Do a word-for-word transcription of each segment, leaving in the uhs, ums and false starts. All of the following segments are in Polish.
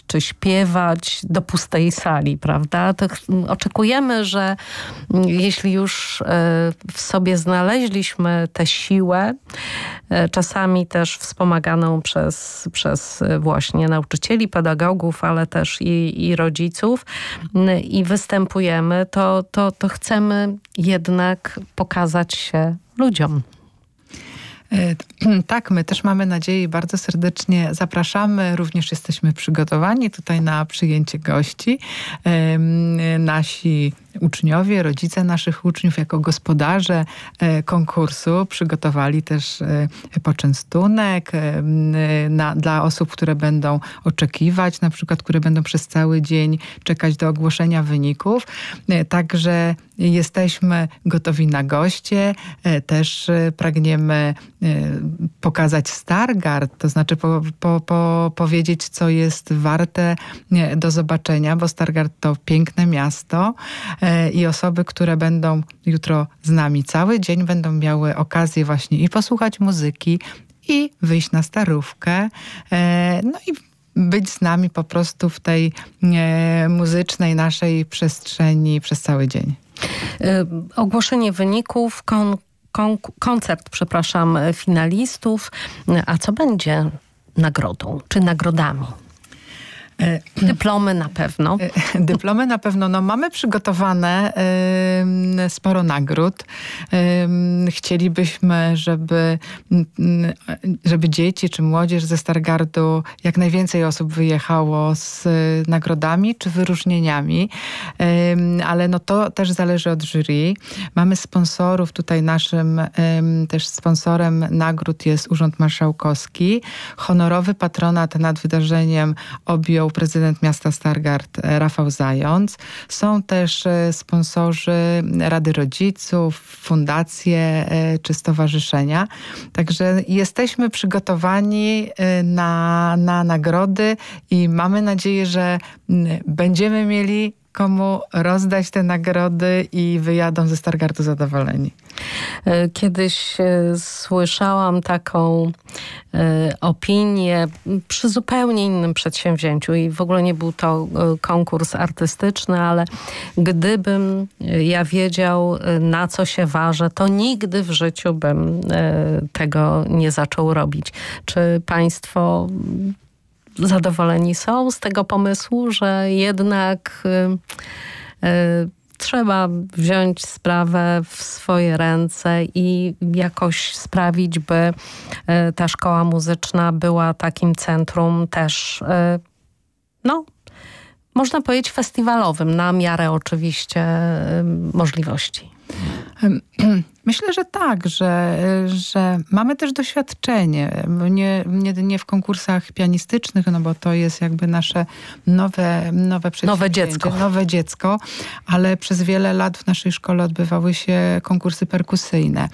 czy śpiewać do pustej sali, prawda? To oczekujemy, że jeśli już w sobie znaleźliśmy tę siłę, czasami też wspomaganą przez, przez właśnie nauczycieli, pedagogów, ale też i, i rodziców, i występujemy, to, to, to chcemy jednak pokazać się ludziom. Tak, my też mamy nadzieję i bardzo serdecznie zapraszamy. Również jesteśmy przygotowani tutaj na przyjęcie gości. Nasi uczniowie, rodzice naszych uczniów jako gospodarze konkursu przygotowali też poczęstunek na, dla osób, które będą oczekiwać, na przykład, które będą przez cały dzień czekać do ogłoszenia wyników. Także jesteśmy gotowi na goście. Też pragniemy pokazać Stargard, to znaczy po, po, po powiedzieć, co jest warte do zobaczenia, bo Stargard to piękne miasto i osoby, które będą jutro z nami cały dzień, będą miały okazję właśnie i posłuchać muzyki, i wyjść na Starówkę, no i być z nami po prostu w tej muzycznej naszej przestrzeni przez cały dzień. Ogłoszenie wyników, kon, kon, koncert, przepraszam, finalistów. A co będzie nagrodą, czy nagrodami? Dyplomy na pewno. Dyplomy na pewno. No, mamy przygotowane y, sporo nagród. Y, chcielibyśmy, żeby, żeby dzieci czy młodzież ze Stargardu, jak najwięcej osób wyjechało z nagrodami czy wyróżnieniami. Y, ale no to też zależy od jury. Mamy sponsorów. Tutaj naszym y, też sponsorem nagród jest Urząd Marszałkowski. Honorowy patronat nad wydarzeniem objął prezydent miasta Stargard Rafał Zając. Są też sponsorzy Rady Rodziców, fundacje czy stowarzyszenia. Także jesteśmy przygotowani na, na nagrody i mamy nadzieję, że będziemy mieli komu rozdać te nagrody i wyjadą ze Stargardu zadowoleni. Kiedyś słyszałam taką opinię przy zupełnie innym przedsięwzięciu i w ogóle nie był to konkurs artystyczny, ale gdybym ja wiedział, na co się ważę, to nigdy w życiu bym tego nie zaczął robić. Czy państwo zadowoleni są z tego pomysłu, że jednak y, y, trzeba wziąć sprawę w swoje ręce i jakoś sprawić, by y, ta szkoła muzyczna była takim centrum też, y, no, można powiedzieć festiwalowym, na miarę oczywiście y, możliwości. Myślę, że tak, że, że mamy też doświadczenie. Nie, nie, nie w konkursach pianistycznych, no bo to jest jakby nasze nowe, nowe Nowe dziecko. Nowe dziecko, ale przez wiele lat w naszej szkole odbywały się konkursy perkusyjne.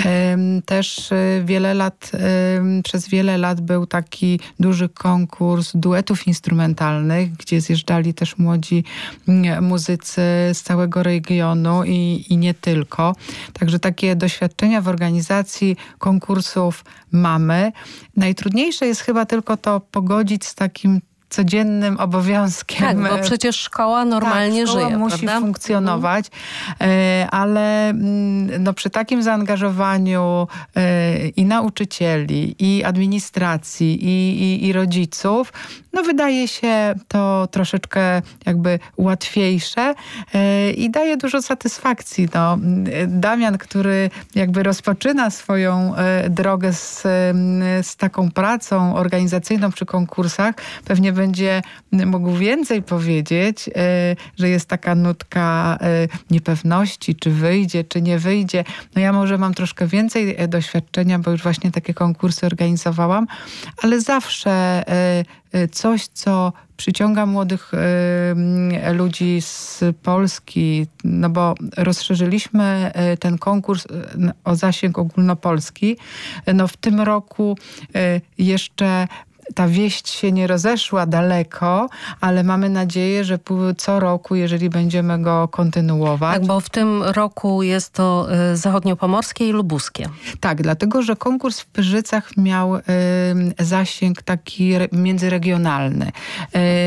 Też wiele lat, przez wiele lat był taki duży konkurs duetów instrumentalnych, gdzie zjeżdżali też młodzi muzycy z całego regionu i, i nie tylko. Także takie doświadczenia w organizacji konkursów mamy. Najtrudniejsze jest chyba tylko to pogodzić z takim codziennym obowiązkiem. Tak, bo przecież szkoła normalnie tak, szkoła żyje, musi prawda? funkcjonować, mhm. ale no, przy takim zaangażowaniu i nauczycieli, i administracji, i, i, i rodziców, no wydaje się to troszeczkę jakby łatwiejsze i daje dużo satysfakcji. No, Damian, który jakby rozpoczyna swoją drogę z, z taką pracą organizacyjną przy konkursach, pewnie będzie mógł więcej powiedzieć, że jest taka nutka niepewności, czy wyjdzie, czy nie wyjdzie. No ja może mam troszkę więcej doświadczenia, bo już właśnie takie konkursy organizowałam, ale zawsze coś, co przyciąga młodych y, ludzi z Polski, no bo rozszerzyliśmy ten konkurs o zasięg ogólnopolski. No w tym roku y, jeszcze ta wieść się nie rozeszła daleko, ale mamy nadzieję, że co roku, jeżeli będziemy go kontynuować. Tak, bo w tym roku jest to y, zachodniopomorskie i lubuskie. Tak, dlatego, że konkurs w Pyrzycach miał y, zasięg taki re, międzyregionalny. Y,